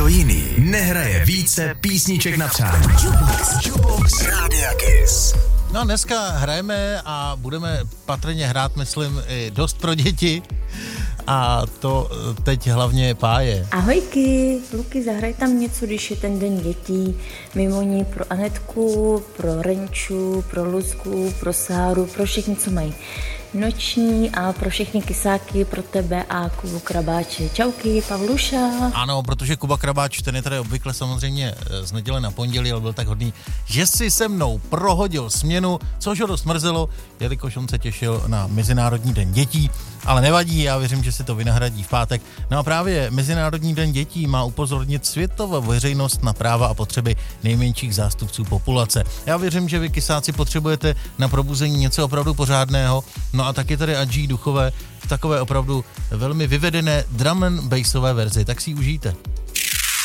Nikdo jiný nehraje více písniček na přání. Jukebox Rádia Kiss. No dneska hrajeme a budeme patrně hrát, myslím, i dost pro děti. A to teď hlavně Páje. Ahojky, Luky, zahraj tam něco, když je ten den dětí. Mimo ní pro Anetku, pro Renču, pro Luzku, pro Sáru, pro všechny, co mají noční a pro všechny kysáky, pro tebe a Kubu Krabáče. Čauky, Pavluša. Ano, protože Kuba Krabáč, ten je tady obvykle samozřejmě z neděle na pondělí, ale byl tak hodný, že si se mnou prohodil směnu, což ho dost mrzelo, jelikož on se těšil na Mezinárodní den dětí, ale nevadí, já věřím, že si to vynahradí v pátek. No a právě Mezinárodní den dětí má upozornit světovou veřejnost na práva a potřeby nejmenších zástupců populace. Já věřím, že vy kysáci potřebujete na probuzení něco opravdu pořádného. No a taky tady Adží Duchové v takové opravdu velmi vyvedené drum and bassové verzi, tak si ji užijte.